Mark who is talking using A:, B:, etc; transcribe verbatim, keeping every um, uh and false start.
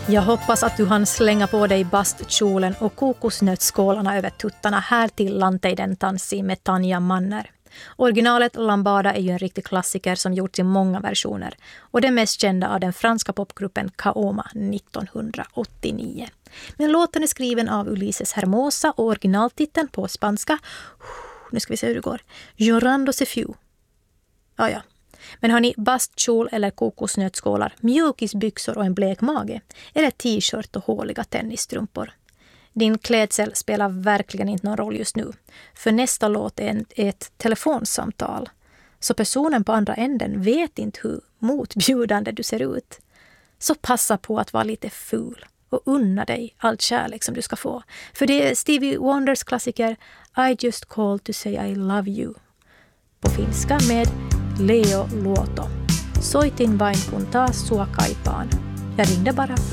A: Jag hoppas att du hann slänga på dig bastkjolen och kokosnötsskålarna över tuttarna här till Lanteiden tanssi med Tanja Manner. Originalet Lambada är ju en riktig klassiker som gjorts i många versioner och det mest kända av den franska popgruppen Kaoma nittonhundraåttionio. Men låten är skriven av Ulises Hermosa och originaltiteln på spanska, nu ska vi se hur det går, Llorando se fiu. Ja, ja. Men har ni bastkjol eller kokosnötskålar, mjukisbyxor och en blek mage eller t-shirt och håliga tennisstrumpor? Din klädsel spelar verkligen inte någon roll just nu. För nästa låt är en, ett telefonsamtal. Så personen på andra änden vet inte hur motbjudande du ser ut. Så passa på att vara lite ful och unna dig allt kärlek som du ska få. För det är Stevie Wonders klassiker I just called to say I love you. På finska med Leo Luoto. Soitin vain kun taas sua kaipaan. Jag ringde bara för